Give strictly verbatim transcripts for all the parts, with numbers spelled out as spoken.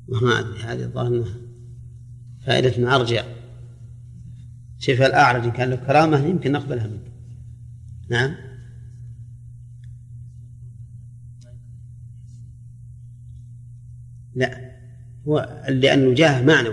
ما أدري، هذه الظاهر فائدة معرجع. شوف الأعرج إن كان له كرامة يمكن نقبلها منك. نعم. لا، هو لأن الوجاهة معنوي،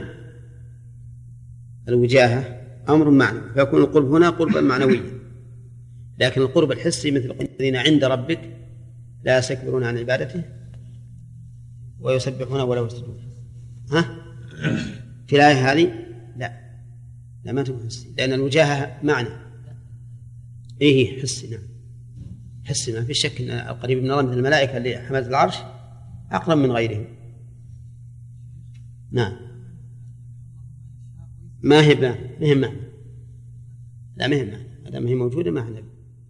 الوجاهة أمر معنوي، فيكون القرب هنا قربا معنويا. لكن القرب الحسي مثل الذين عند ربك لا يستكبرون عن عبادته ويسبحون ولا يسجدون. ها في الآية هذه لا لا ما تكون حسي، لأن الوجاهة معنى. إيه حسي، نعم حسي، ما في شك أن القريب من الله مثل الملائكة اللي حملت العرش أقرب من غيرهم. نعم. ما هي ما هي معنى، لا ما هي معنى، هذا ما هي موجودة ما هي.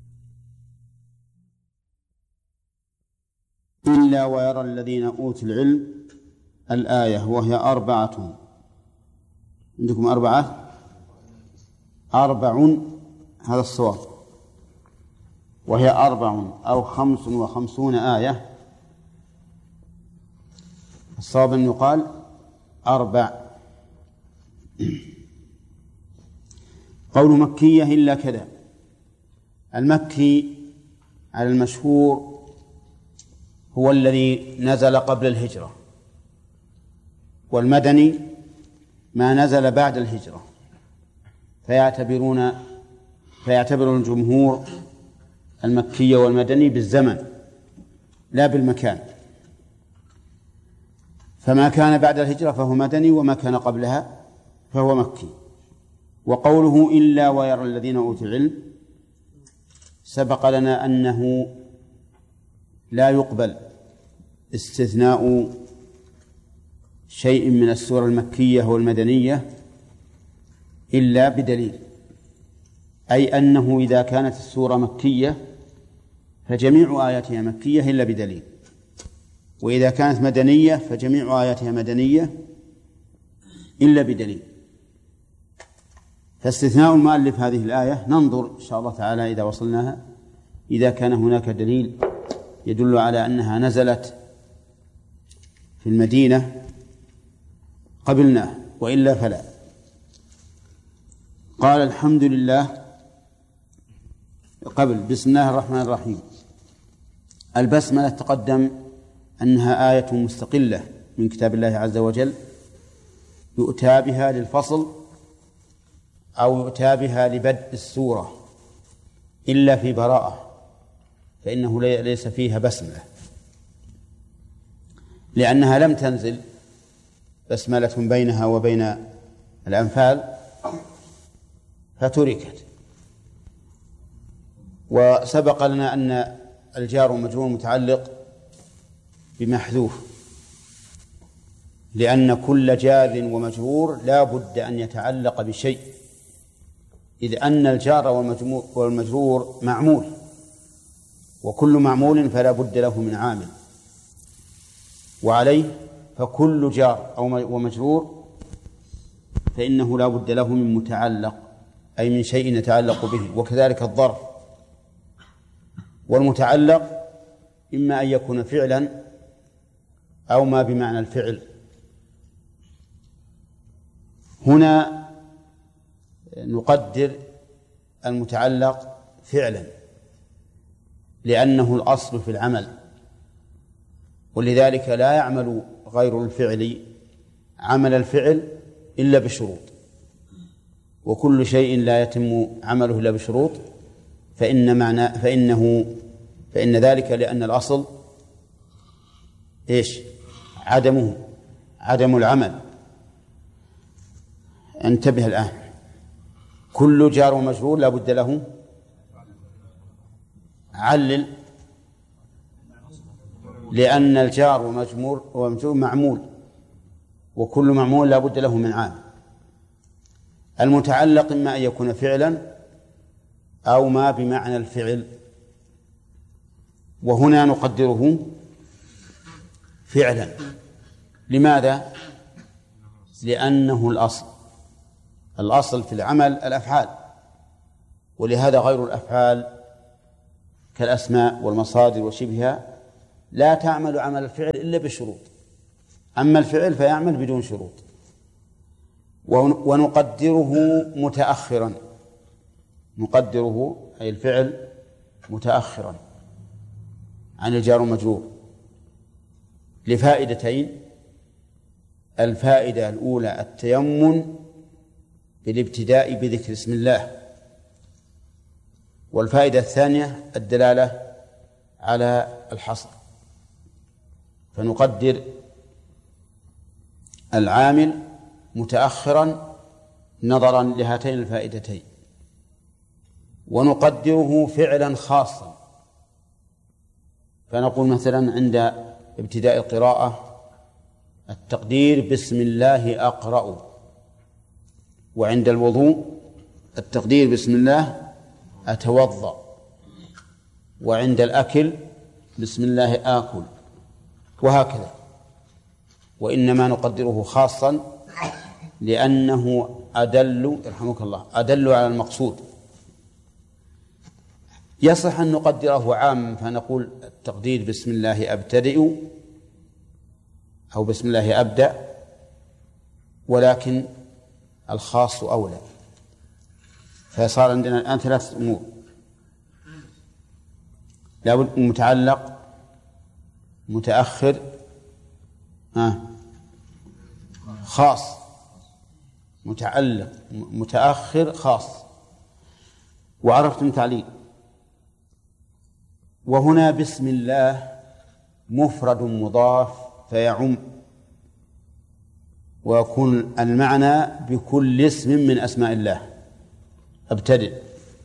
إلا ويرى الذين أوتوا العلم الآية، وهي أربعة. عندكم أربعة أربع، هذا الصواب، وهي أربع أو خمس وخمسون آية. الصواب أن يقال أربع. قول مكية إلا كذا. المكي على المشهور هو الذي نزل قبل الهجرة، والمدني ما نزل بعد الهجرة، فيعتبرون فيعتبر الجمهور المكي والمدني بالزمن لا بالمكان، فما كان بعد الهجرة فهو مدني، وما كان قبلها فهو مكي. وقوله إلا ويرى الذين أوتوا العلم سبق لنا أنه لا يقبل استثناء شيء من السور المكية والمدنية إلا بدليل، أي أنه إذا كانت السورة مكية فجميع آياتها مكية إلا بدليل، وإذا كانت مدنية فجميع آياتها مدنية إلا بدليل. فاستثناء المؤلف هذه الآية ننظر إن شاء الله تعالى إذا وصلناها، إذا كان هناك دليل يدل على أنها نزلت في المدينة قبلناه، وإلا فلا. قال الحمد لله قبل بسم الله الرحمن الرحيم. البسملة تقدم أنها آية مستقلة من كتاب الله عز وجل، يؤتى بها للفصل أو يؤتى بها لبدء السورة، إلا في براءة فإنه ليس فيها بسملة، لأنها لم تنزل بسملة بينها وبين الأنفال فتركت. وسبق لنا أن الجار والمجرور متعلق بمحذوف، لأن كل جار ومجرور لا بد أن يتعلق بشيء، إذ أن الجار والمجرور معمول، وكل معمول فلا بد له من عامل، وعليه فكل جار أو ومجرور فإنه لا بد له من متعلق، أي من شيء يتعلق به. وكذلك الظرف، والمتعلق إما أن يكون فعلا أو ما بمعنى الفعل. هنا نقدر المتعلق فعلا لأنه الأصل في العمل، ولذلك لا يعمل غير الفعل عمل الفعل إلا بشروط، وكل شيء لا يتم عمله إلا بشروط فإن معنى فإنه فإن ذلك لأن الأصل إيش؟ عدمه عدم العمل. انتبه الآن، كل جار ومجرور لا بد له علل، لأن الجار ومجرور معمول، وكل معمول لا بد له من عامل. المتعلق إما أن يكون فعلا أو ما بمعنى الفعل، وهنا نقدره فعلا. لماذا؟ لأنه الأصل الأصل في العمل الأفعال، ولهذا غير الأفعال كالأسماء والمصادر وشبهها لا تعمل عمل الفعل إلا بشروط. أما الفعل فيعمل بدون شروط. ونقدره متأخرا، نقدره أي الفعل متأخرا عن الجار والمجرور لفائدتين. الفائدة الأولى التيمن بالابتداء بذكر اسم الله، والفائدة الثانية الدلالة على الحصر، فنقدر العامل متأخرا نظرا لهاتين الفائدتين. ونقدره فعلا خاصا، فنقول مثلا عند ابتداء القراءة التقدير بسم الله أقرأ، وعند الوضوء التقدير بسم الله أتوضأ، وعند الأكل بسم الله آكل، وهكذا. وإنما نقدره خاصا لأنه أدل يرحمك الله أدل على المقصود. يصح أن نقدره عاما فنقول التقدير بسم الله أبتدئ أو بسم الله أبدأ، ولكن الخاص أولى. فصار عندنا الآن ثلاث أمور: لابد متعلق، متأخر، آه. خاص. متعلق متأخر خاص. وعرفتم تعليل. وهنا بسم الله مفرد مضاف فيعم، ويكون المعنى بكل اسم من أسماء الله ابتدئ.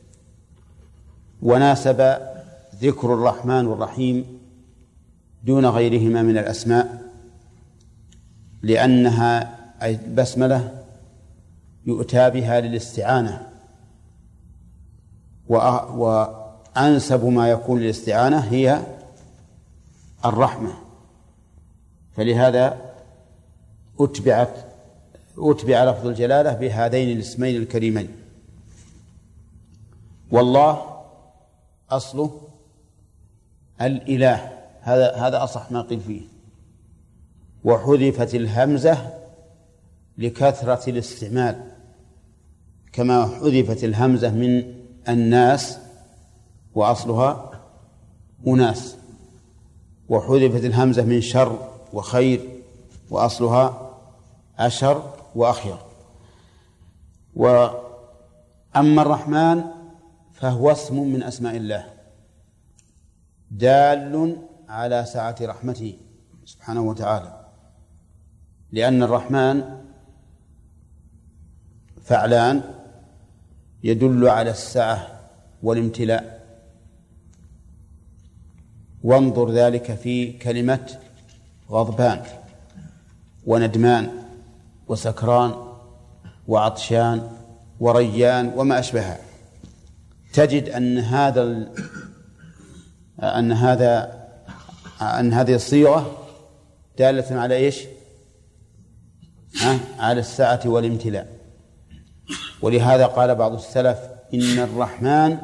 وناسب ذكر الرحمن والرحيم دون غيرهما من الأسماء، لأنها أي البسملة يؤتى بها للاستعانة، وأنسب ما يكون للاستعانة هي الرحمة، فلهذا أتبعت أتبع لفظ الجلالة بهذين الاسمين الكريمين. والله أصله الإله، هذا هذا أصح ما قيل فيه. وحذفت الهمزة لكثرة الاستعمال، كما حذفت الهمزة من الناس وأصلها أناس، وحذفت الهمزة من شر وخير وأصلها أشر وأخير. وأما الرحمن فهو اسم من أسماء الله دال على سعة رحمته سبحانه وتعالى، لأن الرحمن فعلان يدل على السعة والامتلاء. وانظر ذلك في كلمة غضبان وندمان وسكران وعطشان وريان وما أشبهها، تجد أن هذا أن هذا أن هذه الصيغة دالة على إيش؟ على السعة والامتلاء. ولهذا قال بعض السلف: إن الرحمن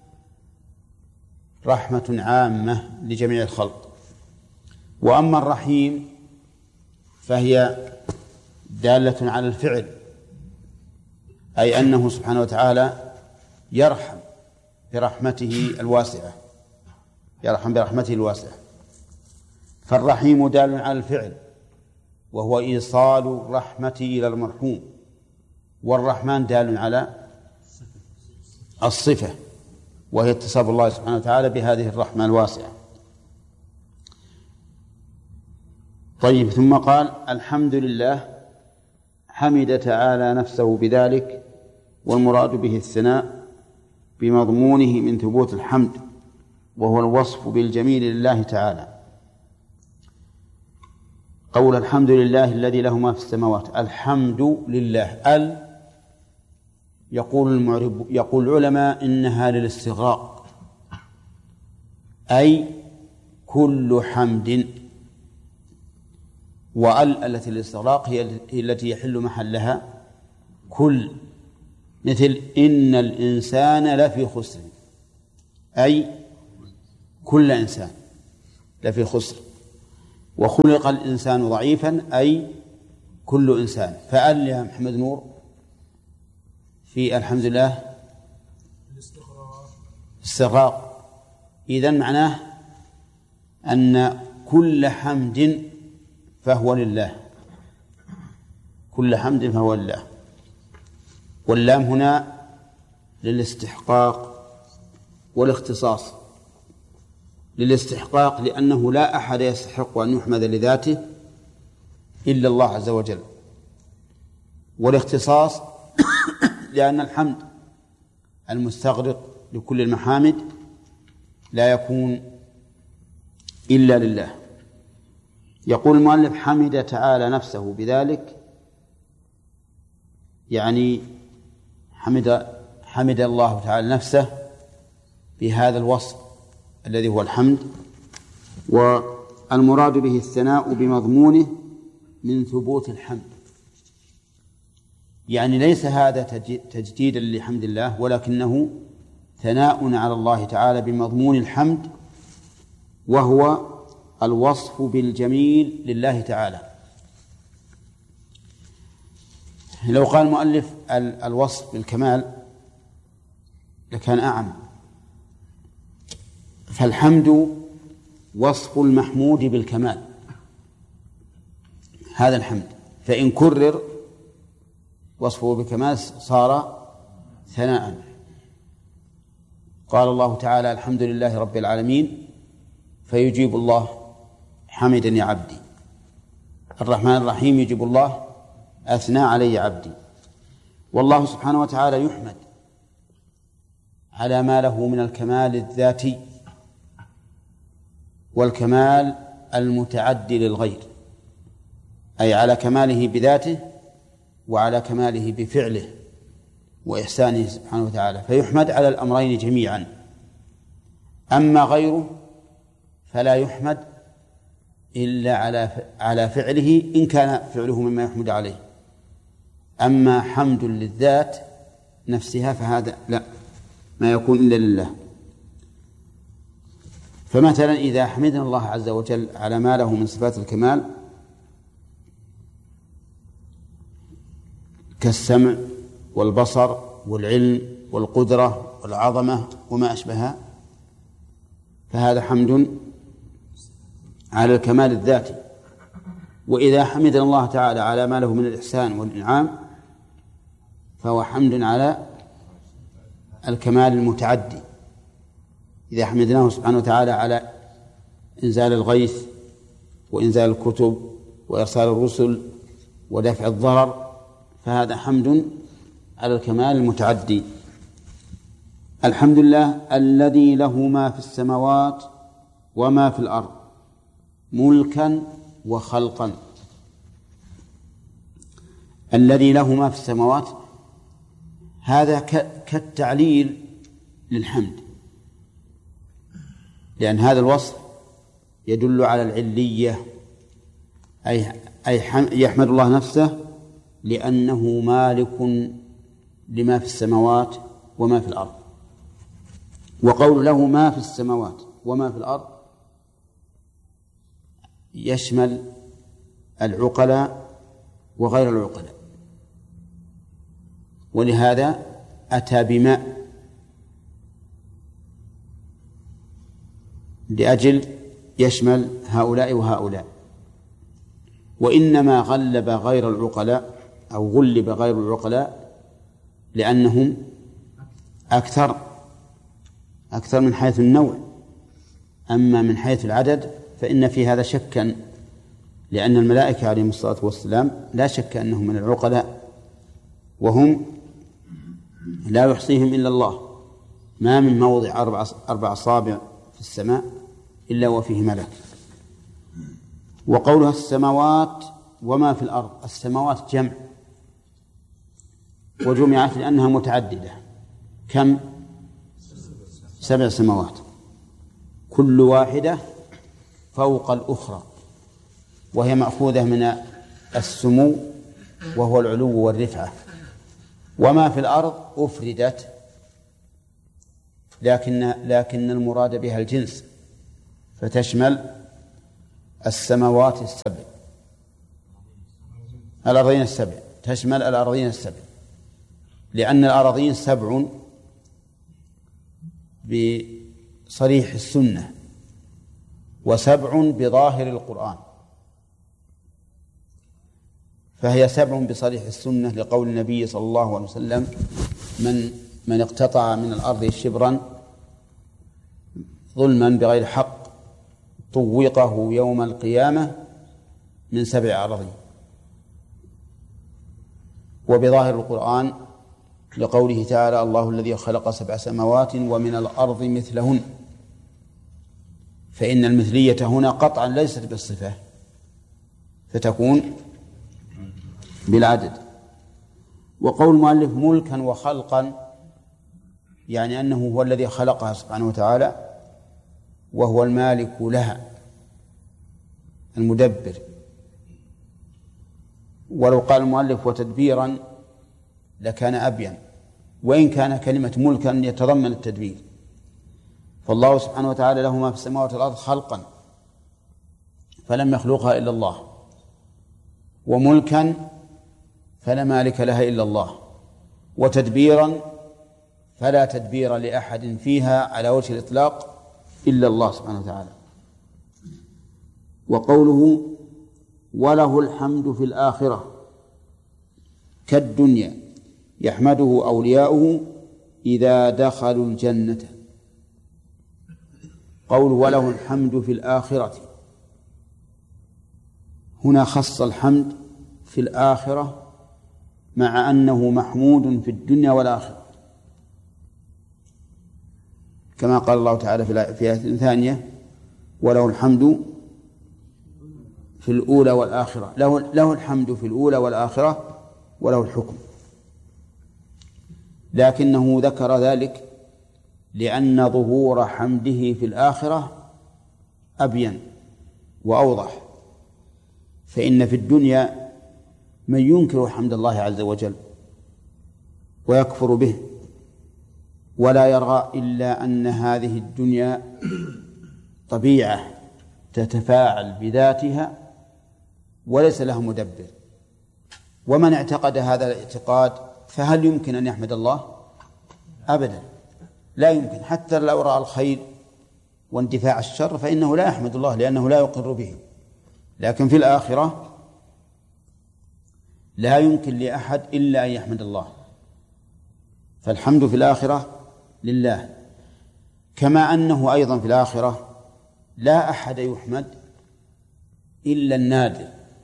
رحمة عامة لجميع الخلق. وأما الرحيم فهي دالة على الفعل، أي أنه سبحانه وتعالى يرحم برحمته الواسعة، يرحم برحمته الواسعة. فالرحيم دال على الفعل، وهو إيصال الرحمة إلى المرحوم، والرحمن دال على الصفة، وهي اتصاف الله سبحانه وتعالى بهذه الرحمة الواسعة. طيب، ثم قال: الحمد لله، حمد تعالى نفسه بذلك، والمراد به الثناء بمضمونه من ثبوت الحمد، وهو الوصف بالجميل لله تعالى. قول الحمد لله الذي له ما في السماوات، الحمد لله. ال يقول المعرب يقول العلماء إنها للاستغراق، أي كل حمد. وال التي للاستغراق هي التي يحل محلها كل، مثل إن الإنسان لفي خسر، أي كل إنسان لفي خسر. وخلق الإنسان ضعيفا أي كل إنسان. فقال يا محمد نور في الحمد لله استغراق، إذن معناه أن كل حمد فهو لله، كل حمد فهو لله. واللام هنا للاستحقاق والاختصاص. للاستحقاق لأنه لا أحد يستحق أن يحمد لذاته إلا الله عز وجل. والاختصاص لأن الحمد المستغرق لكل المحامد لا يكون إلا لله. يقول المؤلف حمد تعالى نفسه بذلك، يعني حمد حمد الله تعالى نفسه بهذا الوصف الذي هو الحمد. والمراد به الثناء بمضمونه من ثبوت الحمد، يعني ليس هذا تجديدا لحمد الله، ولكنه ثناء على الله تعالى بمضمون الحمد، وهو الوصف بالجميل لله تعالى. لو قال المؤلف الوصف بالكمال لكان أعم، فالحمد وصف المحمود بالكمال، هذا الحمد، فإن كرر وصفه بالكمال صار ثناء. قال الله تعالى الحمد لله رب العالمين، فيجيب الله حمدني عبدي. الرحمن الرحيم يجيب الله أثنى علي عبدي. والله سبحانه وتعالى يحمد على ما له من الكمال الذاتي والكمال المتعدي للغير، أي على كماله بذاته وعلى كماله بفعله وإحسانه سبحانه وتعالى، فيحمد على الأمرين جميعا. أما غيره فلا يحمد إلا على على فعله إن كان فعله مما يحمد عليه. أما حمد للذات نفسها فهذا لا، ما يكون إلا لله. فمثلا إذا حمدنا الله عز وجل على ما له من صفات الكمال كالسمع والبصر والعلم والقدرة والعظمة وما أشبهها، فهذا حمد على الكمال الذاتي. وإذا حمدنا الله تعالى على ما له من الإحسان والإنعام فهو حمد على الكمال المتعدي. إذا حمدناه سبحانه وتعالى على إنزال الغيث وإنزال الكتب وإرسال الرسل ودفع الضرر فهذا حمد على الكمال المتعدي. الحمد لله الذي له ما في السماوات وما في الأرض ملكا وخلقا. الذي له ما في السماوات هذا كالتعليل للحمد، لأن هذا الوصف يدل على العلية، أي أي يحمد الله نفسه لأنه مالك لما في السماوات وما في الأرض. وقول له ما في السماوات وما في الأرض يشمل العقلاء وغير العقلاء، ولهذا أتى بماء لأجل يشمل هؤلاء وهؤلاء. وإنما غلب غير العقلاء أو غلب غير العقلاء لأنهم أكثر أكثر من حيث النوع، أما من حيث العدد فإن في هذا شكا، لأن الملائكة عليهم الصلاة والسلام لا شك أنهم من العقلاء، وهم لا يحصيهم إلا الله. ما من موضع أربع أربع أصابع في السماء إلا وفيه ملك. وقولها السماوات وما في الأرض، السماوات جمع وجمعت لأنها متعددة. كم؟ سبع سماوات، كل واحدة فوق الأخرى، وهي مأخوذة من السمو وهو العلو والرفعة. وما في الأرض أفردت، لكن لكن المراد بها الجنس، فتشمل السماوات السبع، الأرضين السبع، تشمل الأرضين السبع، لأن الأراضين سبع بصريح السنة وسبع بظاهر القرآن، فهي سبع بصريح السنة لقول النبي صلى الله عليه وسلم: من من اقتطع من الأرض شبرا ظلما بغير حق طوقه يوم القيامة من سبع أراضين. وبظاهر القرآن لقوله تعالى: الله الذي خلق سبع سماوات ومن الأرض مثلهن، فإن المثلية هنا قطعا ليست بالصفة، فتكون بالعدد. وقول المؤلف ملكا وخلقا يعني أنه هو الذي خلقها سبحانه وتعالى وهو المالك لها المدبر. ولو قال المؤلف وتدبيرا لكان أبين، وإن كان كلمة ملكا يتضمن التدبير، فالله سبحانه وتعالى له ما في السماوات والأرض خلقا فلم يخلقها إلا الله، وملكا فلا مالك لها إلا الله، وتدبيرا فلا تدبير لأحد فيها على وجه الإطلاق إلا الله سبحانه وتعالى. وقوله وله الحمد في الآخرة كالدنيا يحمده أولياؤه إذا دخلوا الجنة. قول وله الحمد في الآخرة هنا خص الحمد في الآخرة مع أنه محمود في الدنيا والآخرة، كما قال الله تعالى في آية ثانية: وله الحمد في الأولى والآخرة، له, له الحمد في الأولى والآخرة وله الحكم. لكنه ذكر ذلك لأن ظهور حمده في الآخرة أبين وأوضح، فإن في الدنيا من ينكر حمد الله عز وجل ويكفر به ولا يرى إلا أن هذه الدنيا طبيعة تتفاعل بذاتها وليس لها مدبر. ومن اعتقد هذا الاعتقاد فهل يمكن أن يحمد الله؟ أبدا لا يمكن، حتى لو رأى الخير واندفاع الشر فإنه لا يحمد الله لأنه لا يقر به. لكن في الآخرة لا يمكن لأحد إلا أن يحمد الله، فالحمد في الآخرة لله، كما أنه أيضا في الآخرة لا أحد يحمد إلا النادر.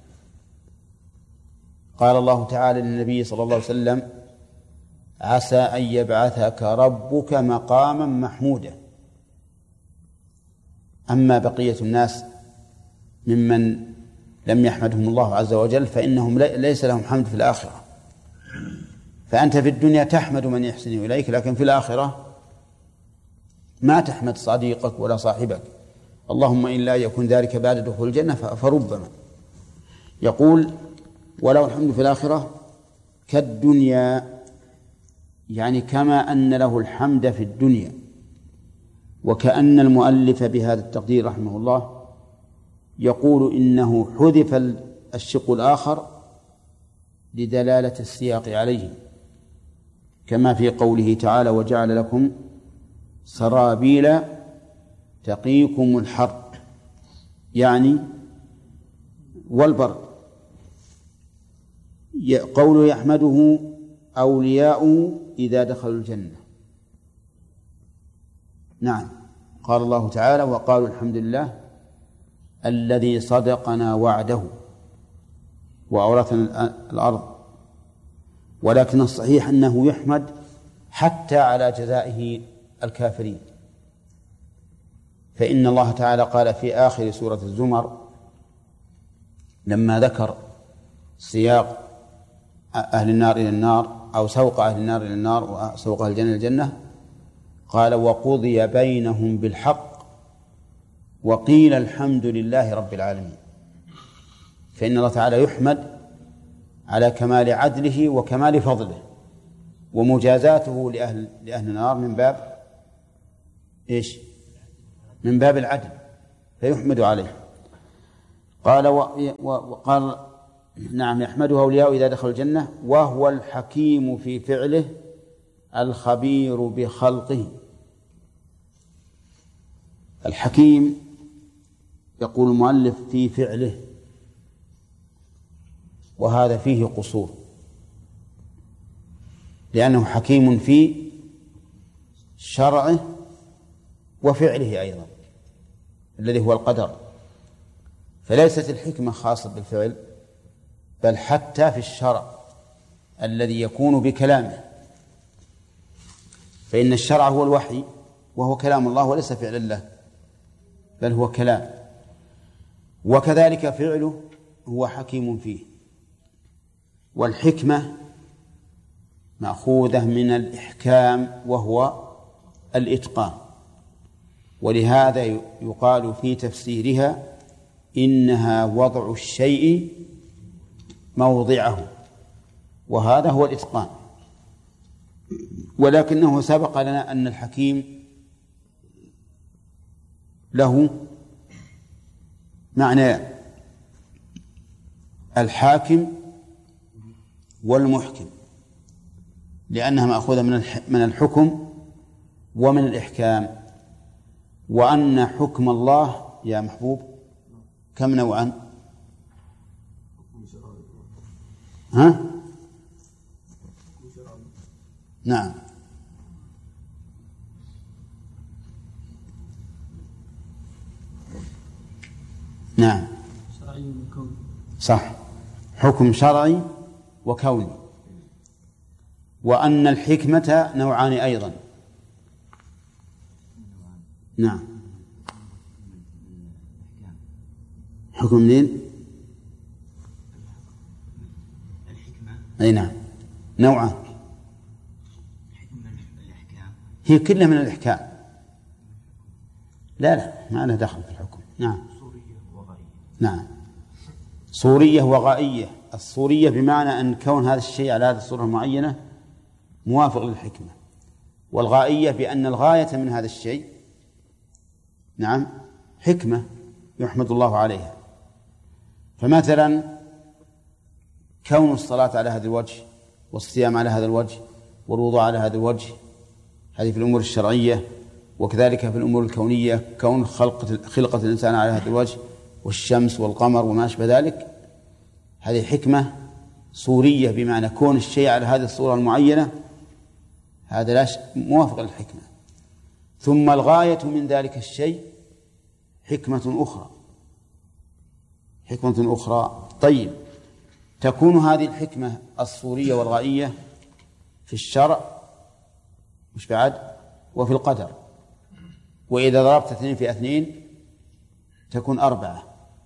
قال الله تعالى للنبي صلى الله عليه وسلم: عسى أن يبعثك ربك مقاما محمودا. أما بقية الناس ممن لم يحمدهم الله عز وجل فإنهم ليس لهم حمد في الآخرة. فأنت في الدنيا تحمد من يحسن إليك، لكن في الآخرة ما تحمد صديقك ولا صاحبك، اللهم إلا يكون ذلك بعد دخول الجنة فربما. يقول وله الحمد في الآخرة كالدنيا، يعني كما أن له الحمد في الدنيا. وكأن المؤلف بهذا التقدير رحمه الله يقول إنه حذف الشق الآخر لدلالة السياق عليه، كما في قوله تعالى: وجعل لكم سرابيل تقيكم الحر، يعني والبرد. قوله يحمده أولياؤه إذا دخلوا الجنة. نعم، قال الله تعالى: وقالوا الحمد لله الذي صدقنا وعده وأورثنا الأرض. ولكن الصحيح أنه يحمد حتى على جزائه الكافرين، فإن الله تعالى قال في آخر سورة الزمر لما ذكر سياق أهل النار إلى النار أو سوق أهل النار إلى النار وسوق أهل الجنة إلى الجنة، قال: وقضي بينهم بالحق وقيل الحمد لله رب العالمين. فإن الله تعالى يحمد على كمال عدله وكمال فضله، ومجازاته لأهل, لأهل النار من باب إيش؟ من باب العدل، فيحمد عليه. قال وقال نعم يحمده أولياء إذا دخلوا الجنة وهو الحكيم في فعله الخبير بخلقه. الحكيم يقول المؤلف في فعله، وهذا فيه قصور، لأنه حكيم في شرعه وفعله أيضا الذي هو القدر، فليست الحكمة خاصة بالفعل بل حتى في الشرع الذي يكون بكلامه، فإن الشرع هو الوحي وهو كلام الله وليس فعل الله بل هو كلام، وكذلك فعله هو حكيم فيه. والحكمة مأخوذة من الإحكام وهو الإتقان، ولهذا يقال في تفسيرها إنها وضع الشيء موضعه، وهذا هو الإتقان. ولكنه سبق لنا أن الحكيم له معنى الحاكم والمحكم، لأنها مأخوذة من الحكم ومن الإحكام. وأن حكم الله يا محبوب كم نوعا؟ ها؟ نعم نعم صح، حكم شرعي وكوني. وأن الحكمة نوعان أيضا. نعم حكم منين؟ الحكمة أي نعم نوعان، هي كلها من الإحكام. لا لا ما لها دخل في الحكم. نعم صورية وغائية. نعم صورية وغائية. الصورية بمعنى أن كون هذا الشيء على هذه الصورة المعينة موافق للحكمة، والغائية بأن الغاية من هذا الشيء نعم حكمة يحمد الله عليها. فمثلا كون الصلاة على هذا الوجه والصيام على هذا الوجه والوضوء على هذا الوجه، هذه في الأمور الشرعية. وكذلك في الأمور الكونية كون خلقة خلقة الإنسان على هذا الوجه والشمس والقمر وما أشبه ذلك، هذه حكمة صورية بمعنى كون الشيء على هذه الصورة المعينة، هذا لا موافق للحكمة. ثم الغاية من ذلك الشيء حكمة أخرى حكمة أخرى طيب، تكون هذه الحكمة الصورية والغائية في الشرع مش بعد وفي القدر. وإذا ضربت اثنين في اثنين تكون أربعة،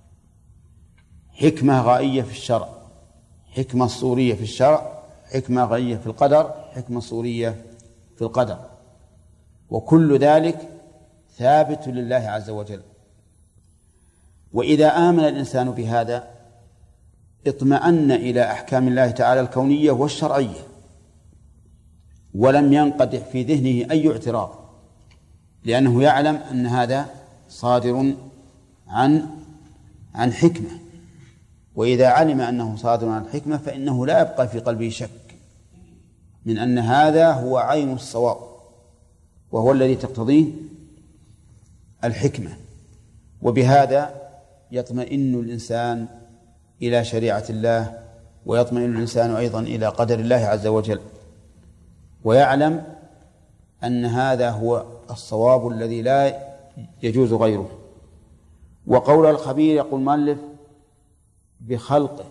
حكمة غائية في الشرع، حكمة صورية في الشرع، حكمة غائية في القدر، حكمة صورية في القدر. وكل ذلك ثابت لله عز وجل. وإذا آمن الإنسان بهذا اطمأن إلى أحكام الله تعالى الكونية والشرعية، ولم ينقدح في ذهنه أي اعتراض، لأنه يعلم أن هذا صادر عن عن حكمة. وإذا علم أنه صادر عن حكمة فإنه لا يبقى في قلبه شك من أن هذا هو عين الصواب، وهو الذي تقتضيه الحكمة. وبهذا يطمئن الإنسان إلى شريعة الله، ويطمئن الإنسان أيضا إلى قدر الله عز وجل، ويعلم أن هذا هو الصواب الذي لا يجوز غيره. وقول الخبير يقول المؤلف بخلقه،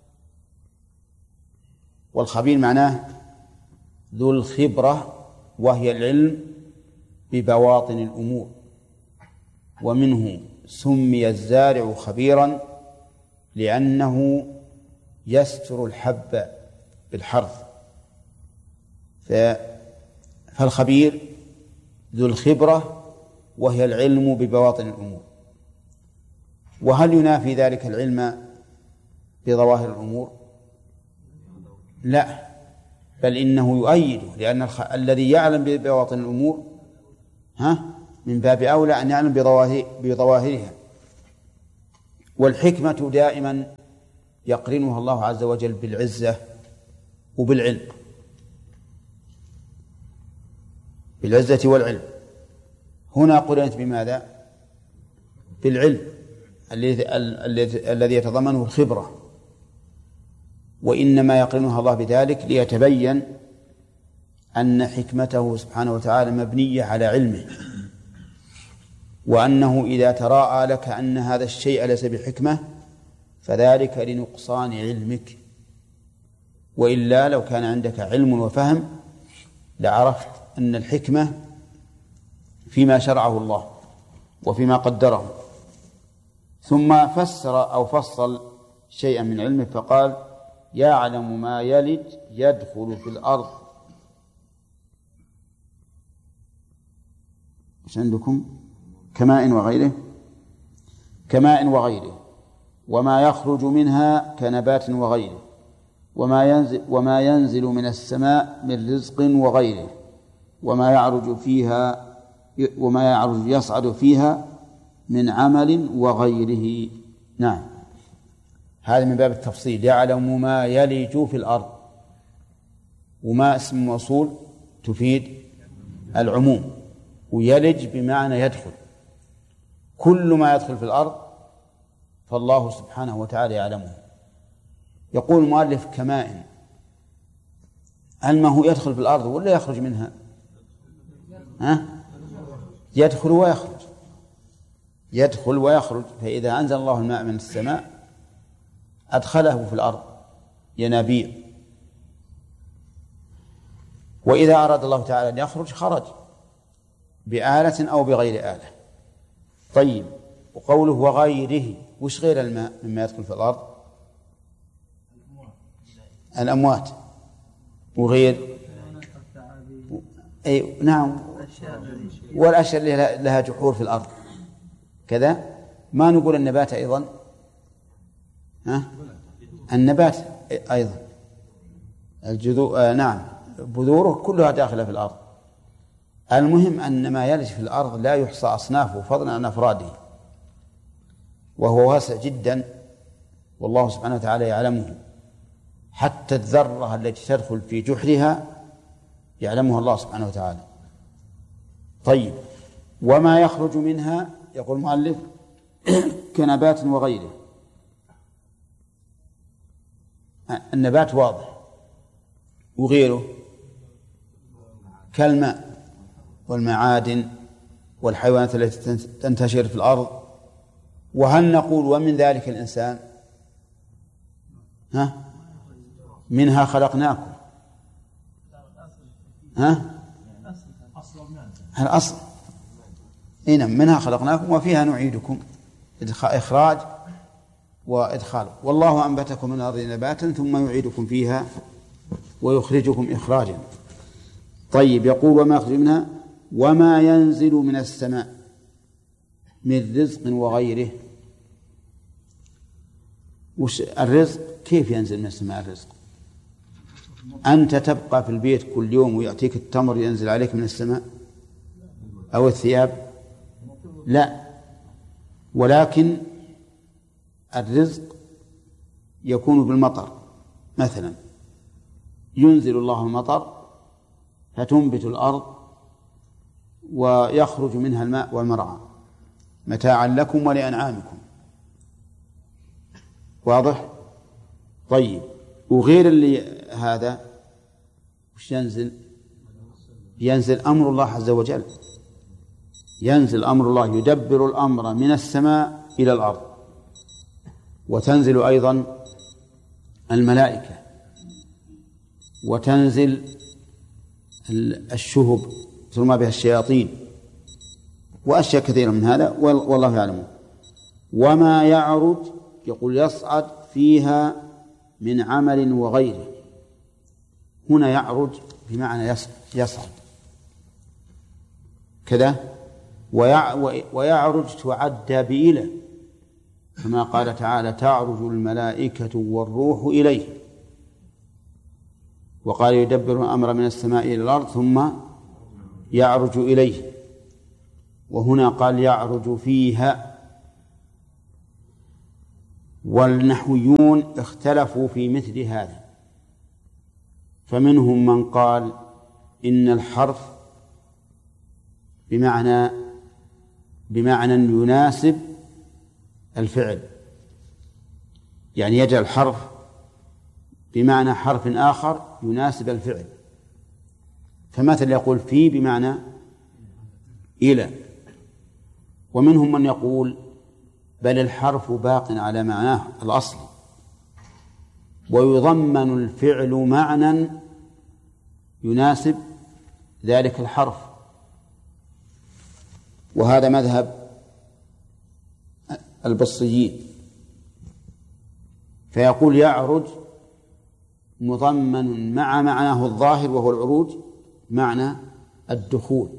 والخبير معناه ذو الخبرة، وهي العلم ببواطن الأمور. ومنه سمي الزارع خبيرا لأنه يستر الحب بالحرث، فالخبير ذو الخبرة وهي العلم ببواطن الأمور. وهل ينافي ذلك العلم بظواهر الأمور؟ لا، بل إنه يؤيده، لأن الخ... الذي يعلم ببواطن الأمور ها من باب أولى أن يعلم بظواهر... بظواهرها. والحكمة دائما يقرنها الله عز وجل بالعزة وبالعلم، بالعزة والعلم. هنا قرنت بماذا؟ بالعلم الذي يتضمنه الخبرة، وإنما يقرنها الله بذلك ليتبين أن حكمته سبحانه وتعالى مبنية على علمه، وأنه إذا تراءى لك أن هذا الشيء ليس بحكمة فذلك لنقصان علمك، وإلا لو كان عندك علم وفهم لعرفت أن الحكمة فيما شرعه الله وفيما قدره. ثم فسر أو فصل شيئا من علمه فقال: يعلم ما يلج يدخل في الأرض. إيش عندكم؟ كماء وغيره، كماء وغيره، وما يخرج منها كنبات وغيره، وما ينزل, وما ينزل من السماء من رزق وغيره، وما يعرج فيها وما يعرج يصعد فيها من عمل وغيره. نعم، هذا من باب التفصيل. يعلم ما يلج في الأرض، وما اسم موصول تفيد العموم، ويلج بمعنى يدخل. كل ما يدخل في الأرض فالله سبحانه وتعالى يعلمه. يقول المؤلف: كماء، هل ما هو يدخل في الأرض ولا يخرج منها؟ ها؟ يدخل ويخرج، يدخل ويخرج. فإذا أنزل الله الماء من السماء أدخله في الأرض ينابيع، وإذا أراد الله تعالى أن يخرج خرج بآلة أو بغير آلة. طيب، وقوله وغيره، وش غير الماء مما يدخل في الأرض؟ الأموات، وغير أي نعم، والأشياء اللي لها جحور في الأرض كذا. ما نقول النبات أيضا؟ ها؟ النبات أيضا الجذور، آه نعم، بذوره كلها داخلة في الأرض. المهم أن ما يلج في الأرض لا يحصى أصنافه فضلا عن أفراده، وهو واسع جدا، والله سبحانه وتعالى يعلمه. حتى الذرة التي تدخل في جحرها يعلمها الله سبحانه وتعالى. طيب، وما يخرج منها، يقول المؤلف: كنبات وغيره. النبات واضح، وغيره كالماء والمعادن والحيوانات التي تنتشر في الأرض. وهل نقول ومن ذلك الإنسان؟ ها؟ منها خلقناكم. ها؟ الأصل إيه نعم، منها خلقناكم وفيها نعيدكم، إخراج وإدخال. والله أنبتكم من الأرض نباتا ثم يعيدكم فيها ويخرجكم إخراجا. طيب، يقول: وما يخرج منها وما ينزل من السماء من رزق وغيره. وش الرزق؟ كيف ينزل من السماء الرزق؟ أنت تبقى في البيت كل يوم ويأتيك التمر ينزل عليك من السماء أو الثياب؟ لا، ولكن الرزق يكون بالمطر. مثلا ينزل الله المطر فتنبت الأرض ويخرج منها الماء والمرعى متاعا لكم ولأنعامكم. واضح؟ طيب، وغير اللي هذا وش ينزل؟ ينزل أمر الله عز وجل، ينزل أمر الله، يدبر الأمر من السماء إلى الأرض. وتنزل أيضا الملائكة، وتنزل الشهب ترمى بها الشياطين، وأشياء كثيرة من هذا والله يعلم. وما يعرج، يقول يصعد فيها من عمل وغيره. هنا يعرج بمعنى يصعد كذا، ويعرج تعد بإلى، كما قال تعالى: تعرج الملائكة والروح إليه. وقال: يدبر الأمر من السماء إلى الأرض ثم يعرج إليه. وهنا قال: يعرج فيها. والنحويون اختلفوا في مثل هذا، فمنهم من قال إن الحرف بمعنى بمعنى يناسب الفعل، يعني يجعل الحرف بمعنى حرف آخر يناسب الفعل، فمثل يقول في بمعنى إلى. ومنهم من يقول بل الحرف باق على معناه الأصلي، ويضمن الفعل معنى يناسب ذلك الحرف، وهذا مذهب البصريين، فيقول يعرج مضمن مع معناه الظاهر وهو العروج معنى الدخول،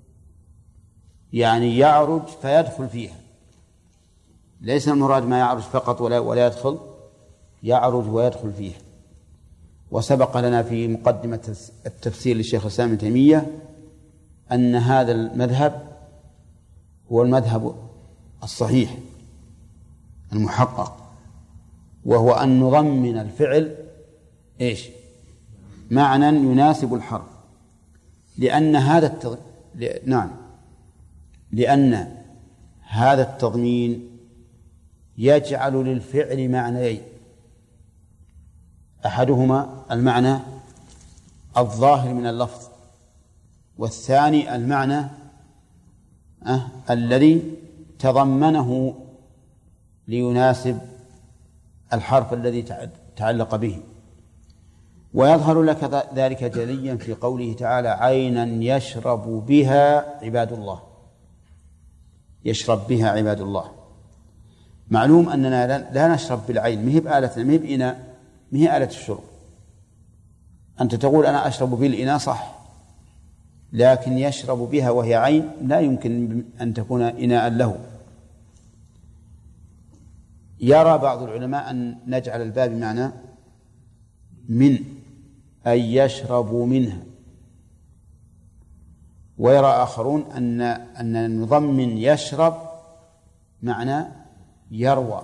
يعني يعرج فيدخل فيها، ليس المراد ما يعرج فقط ولا ولا يدخل، يعرج ويدخل فيها. وسبق لنا في مقدمة التفسير للشيخ الإسلام ابن تيمية أن هذا المذهب هو المذهب الصحيح المحقق، وهو أن نضمن الفعل إيش معنى يناسب الحرف، لأن هذا التض... ل... نعم لأن هذا التضمين يجعل للفعل معنيين، أحدهما المعنى الظاهر من اللفظ، والثاني المعنى أه الذي تضمنه ليناسب الحرف الذي تعلق به. ويظهر لك ذلك جليا في قوله تعالى عينا يشرب بها عباد الله، يشرب بها عباد الله. معلوم أننا لا نشرب بالعين، مهب آلة مهب إناء، مهب آلة الشرب. أنت تقول أنا أشرب بالإناء صح، لكن يشرب بها وهي عين لا يمكن أن تكون إناء له. يرى بعض العلماء أن نجعل الباب بمعنى من، أي يشرب منها، ويرى آخرون أن أن نضمن يشرب معنى يروى.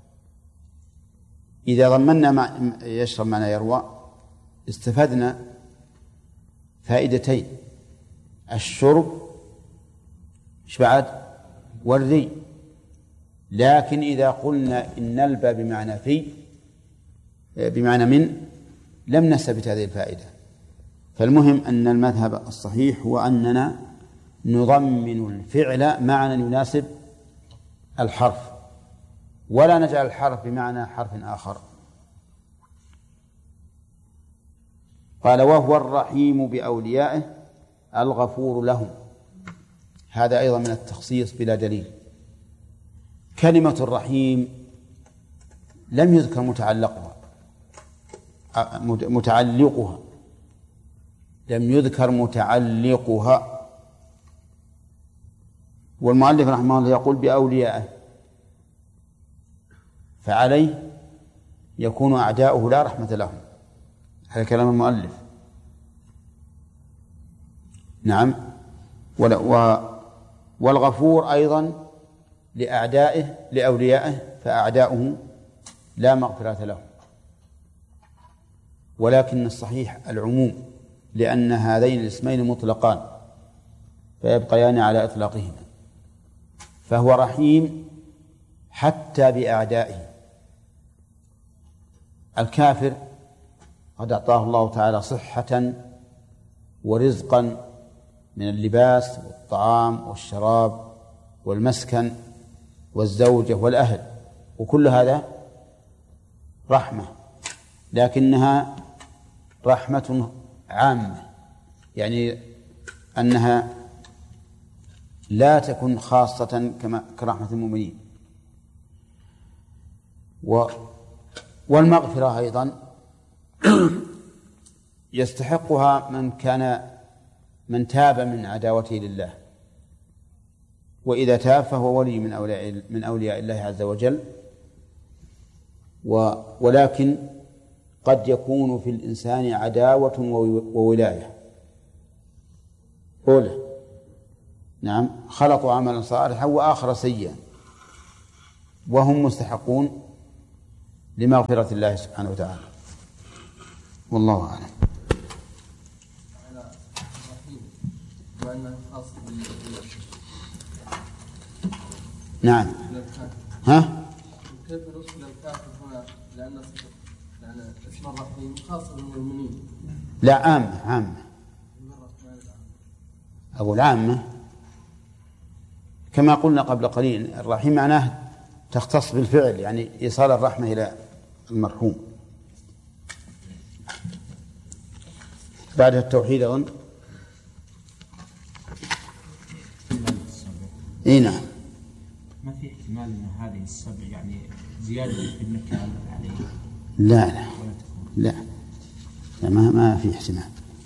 إذا ضمننا مع يشرب معنى يروى استفدنا فائدتين: الشرب إيش بعد؟ والري. لكن إذا قلنا إن الباب بمعنى في بمعنى من لم نستفد هذه الفائدة. فالمهم أن المذهب الصحيح هو أننا نضمن الفعل معنى يناسب الحرف، ولا نجعل الحرف بمعنى حرف آخر. قال وهو الرحيم بأوليائه الغفور لهم، هذا أيضا من التخصيص بلا دليل. كلمة الرحيم لم يذكر متعلقها متعلقها لم يذكر متعلقها والمؤلف رحمه الله يقول بأوليائه، فعليه يكون أعداؤه لا رحمة لهم، هذا كلام المؤلف. نعم. والغفور أيضا لأعدائه لأوليائه، فأعداؤه لا مغفرة لهم، ولكن الصحيح العموم، لأن هذين الاسمين مطلقان فيبقيان على إطلاقهما. فهو رحيم حتى بأعدائه. الكافر قد أعطاه الله تعالى صحة ورزقا من اللباس والطعام والشراب والمسكن والزوجة والأهل، وكل هذا رحمة، لكنها رحمة عامة، يعني أنها لا تكن خاصة كما كرحمة المؤمنين. والمغفرة أيضا يستحقها من كان من تاب من عداوته لله، وإذا تاب فهو ولي من أولياء من أولياء الله عز وجل. ولكن قد يكون في الإنسان عداوة وولاية. أولى نعم خلطوا عملا صالحا وآخر سيئا، وهم مستحقون لمغفرة الله سبحانه وتعالى. والله أعلم. نعم. ها؟ كيف نصل الكافر هنا لأن لأن اسم الرحيم خاص بالمؤمنين؟ لا، عامة عامة. أقول عامة كما قلنا قبل قليل، الرحيم معناه تختص بالفعل، يعني إيصال الرحمة إلى المرحوم. بعد التوحيد أظن. إيه نعم. ما في احتمال أن هذه السبع يعني زيادة في النكال عليه؟ لا لا لا, لا ما ما في احتمال.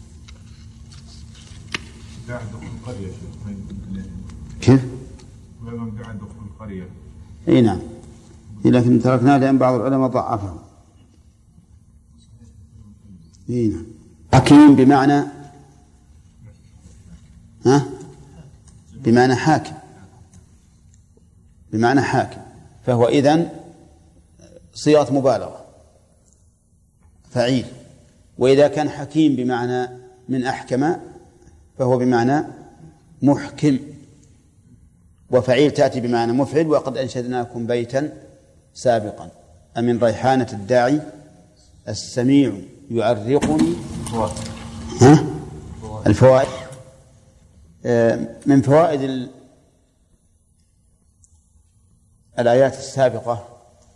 قاعد دخل القرية كيف؟ وأيضا قاعد دخل القرية. إيه نعم، لكن تركناه لأن بعض العلماء ضعفه. إيه نعم. حكيم بمعنى ها؟ بمعنى حاكم، بمعنى حاكم، فهو إذن صيغة مبالغة فعيل. وإذا كان حكيم بمعنى من أحكم فهو بمعنى محكم، وفعيل تأتي بمعنى مفعل. وقد أنشدناكم بيتا سابقا أمن ريحانة الداعي السميع يعرقني. ها؟ الفوائد من فوائد الآيات السابقة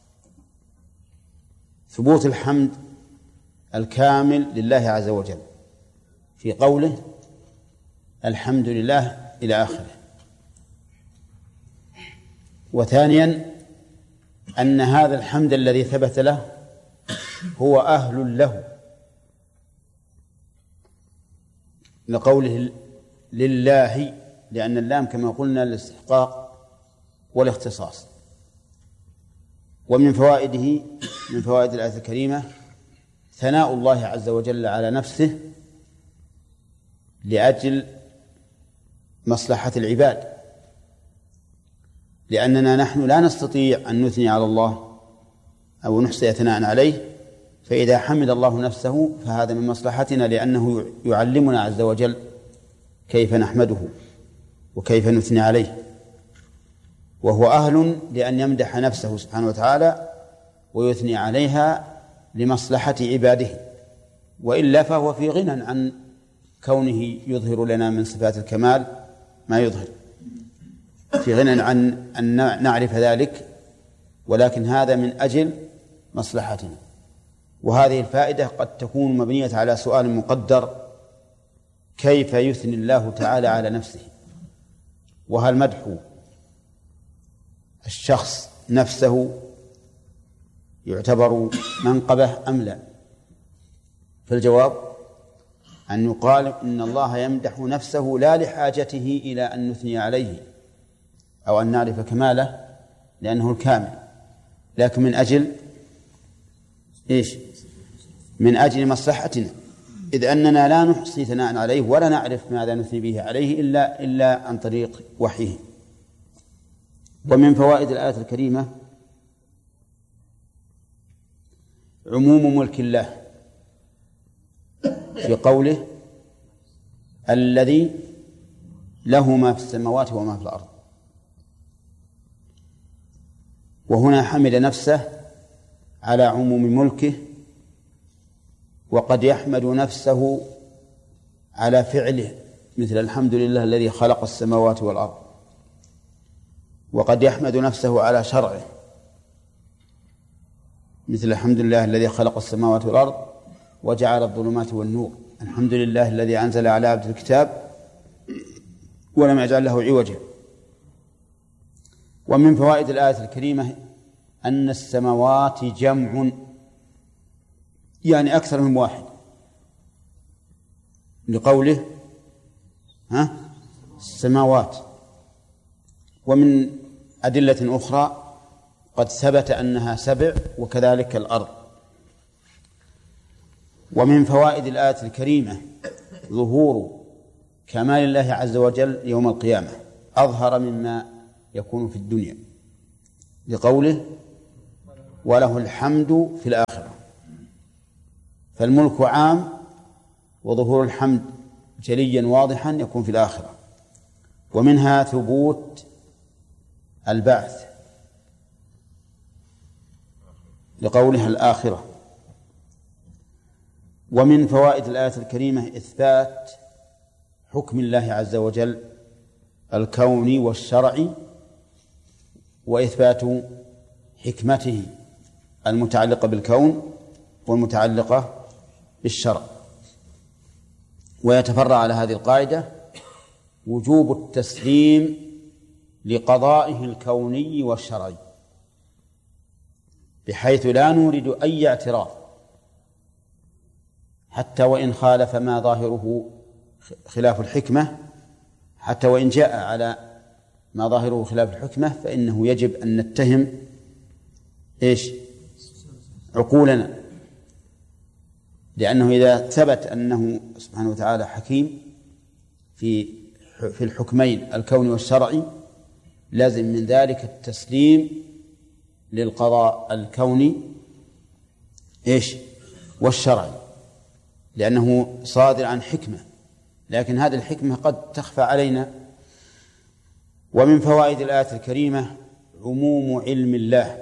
ثبوت الحمد الكامل لله عز وجل في قوله الحمد لله إلى آخره. وثانيا أن هذا الحمد الذي ثبت له هو أهل له، لقوله لله، لأن اللام كما قلنا الاستحقاق والاختصاص. ومن فوائده من فوائد الآية الكريمة ثناء الله عز وجل على نفسه لأجل مصلحة العباد، لأننا نحن لا نستطيع أن نثني على الله أو نحصي ثناء عليه، فإذا حمد الله نفسه فهذا من مصلحتنا، لأنه يعلمنا عز وجل كيف نحمده وكيف نثني عليه، وهو أهل لأن يمدح نفسه سبحانه وتعالى ويثني عليها لمصلحة عباده، وإلا فهو في غنى عن كونه يظهر لنا من صفات الكمال ما يظهر، في غنى عن أن نعرف ذلك، ولكن هذا من أجل مصلحتنا. وهذه الفائدة قد تكون مبنية على سؤال مقدر: كيف يثني الله تعالى على نفسه؟ وهل مدح الشخص نفسه يعتبر منقبة أم لا؟ فالجواب أن يقال إن الله يمدح نفسه لا لحاجته إلى أن نثني عليه أو أن نعرف كماله لأنه الكامل، لكن من أجل إيش؟ من أجل مصلحتنا، إذ أننا لا نحصي ثناء عليه ولا نعرف ماذا نثني به عليه إلا إلا عن طريق وحيه. ومن فوائد الآية الكريمة عموم ملك الله في قوله الذي له ما في السماوات وما في الأرض، وهنا حمد نفسه على عموم ملكه، وقد يحمد نفسه على فعله مثل الحمد لله الذي خلق السماوات والأرض، وقد يحمد نفسه على شرعه مثل الحمد لله الذي خلق السماوات والأرض وجعل الظلمات والنور، الحمد لله الذي أنزل على عبده الكتاب ولم يجعل له عوجا. ومن فوائد الآية الكريمة أن السماوات جمع، يعني أكثر من واحد، لقوله ها السماوات. ومن أدلة أخرى قد ثبت أنها سبع، وكذلك الأرض. ومن فوائد الآية الكريمة ظهور كمال الله عز وجل يوم القيامة أظهر مما يكون في الدنيا، لقوله وله الحمد في الآخرة. فالملك عام، وظهور الحمد جليا واضحا يكون في الآخرة. ومنها ثبوت البعث لقولها الآخرة. ومن فوائد الآية الكريمة إثبات حكم الله عز وجل الكوني والشرعي، وإثبات حكمته المتعلقة بالكون والمتعلقة بالشرع. ويتفرع على هذه القاعدة وجوب التسليم لقضائه الكوني والشرعي، بحيث لا نورد أي اعتراض حتى وإن خالف ما ظاهره خلاف الحكمة، حتى وإن جاء على ما ظاهره خلاف الحكمة، فإنه يجب أن نتهم إيش؟ عقولنا، لأنه إذا ثبت أنه سبحانه وتعالى حكيم في في الحكمين الكوني والشرعي، لازم من ذلك التسليم للقضاء الكوني إيش؟ والشرعي، لأنه صادر عن حكمة، لكن هذه الحكمة قد تخفى علينا. ومن فوائد الآية الكريمة عموم علم الله،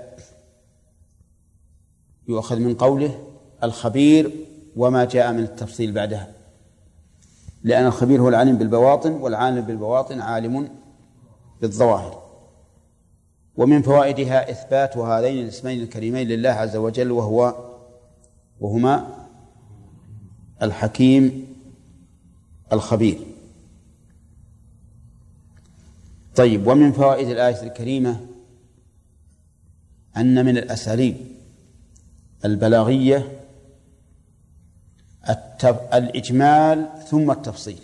يؤخذ من قوله الخبير وما جاء من التفصيل بعدها، لأن الخبير هو العالم بالبواطن، والعالم بالبواطن عالم بالظواهر. ومن فوائدها إثبات هذين الاسمين الكريمين لله عز وجل، وهو وهما الحكيم الخبير. طيب، ومن فوائد الآية الكريمة أن من الأساليب البلاغية الإجمال ثم التفصيل،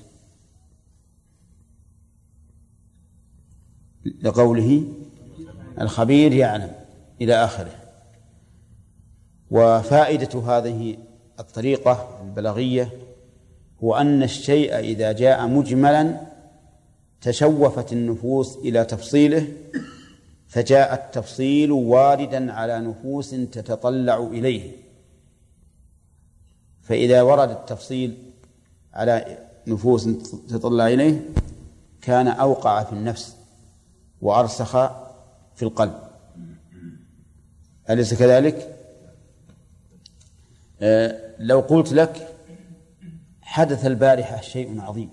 لقوله الخبير يعلم إلى آخره. وفائدة هذه الطريقة البلاغية هو أن الشيء إذا جاء مجملا تشوفت النفوس إلى تفصيله، فجاء التفصيل واردا على نفوس تتطلع إليه. فإذا ورد التفصيل على نفوس تتطلع إليه كان أوقع في النفس وأرسخ في القلب، أليس كذلك؟ آه لو قلت لك حدث البارحة شيء عظيم،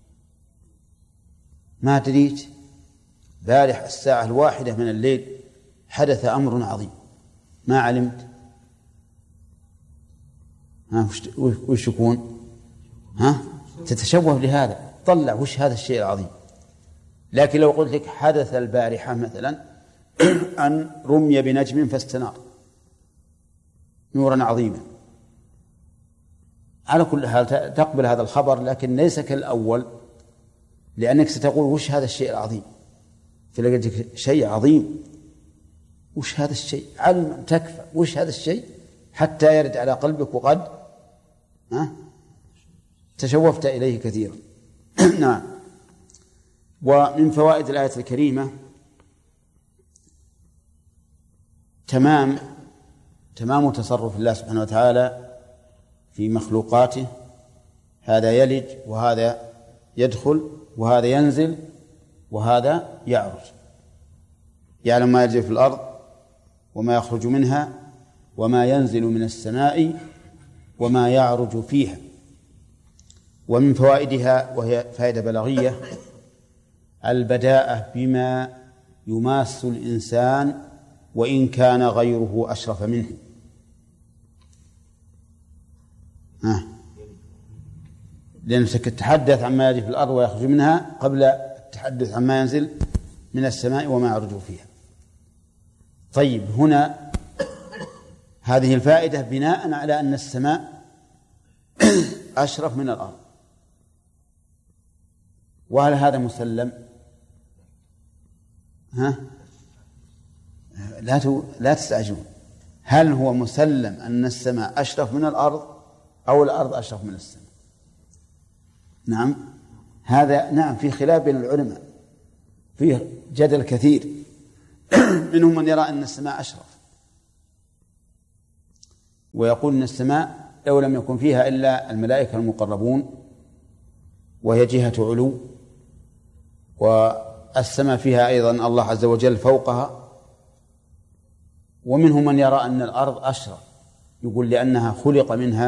ما دريت بارح الساعة الواحدة من الليل حدث أمر عظيم، ما علمت، ها وش يكون؟ ها تتشوه لهذا، طلع وش هذا الشيء العظيم. لكن لو قلت لك حدث البارحة مثلا أن رمي بنجم فاستنار نورا عظيما، على كل حال تقبل هذا الخبر، لكن ليس كالأول، لأنك ستقول وش هذا الشيء العظيم، فلقيتك شيء عظيم، وش هذا الشيء، علما تكفى وش هذا الشيء حتى يرد على قلبك، وقد ها تشوفت إليه كثيرا. نعم. ومن فوائد الآية الكريمة تمام تمام تصرف الله سبحانه وتعالى في مخلوقاته، هذا يلج وهذا يدخل وهذا ينزل وهذا يعرج، يعلم ما يجري في الأرض وما يخرج منها وما ينزل من السماء وما يعرج فيها. ومن فوائدها، وهي فائدة بلاغية، البداءة بما يماس الإنسان وإن كان غيره أشرف منه. ها لأنك تتحدث عما يجري في الأرض ويخرج منها قبل التحدث عما ينزل من السماء وما يعرج فيها. طيب، هنا هذه الفائدة بناء على أن السماء أشرف من الأرض، وهل هذا مسلم؟ ها لا لا تستعجلون، هل هو مسلم أن السماء أشرف من الأرض أو الأرض أشرف من السماء؟ نعم، هذا نعم في خلاف بين العلماء، فيه جدل كثير، منهم من يرى أن السماء أشرف ويقول إن السماء لو لم يكن فيها إلا الملائكة المقربون وهي جهة علو، والسماء فيها أيضا الله عز وجل فوقها. ومنهم من يرى أن الأرض أشرف، يقول لأنها خلق منها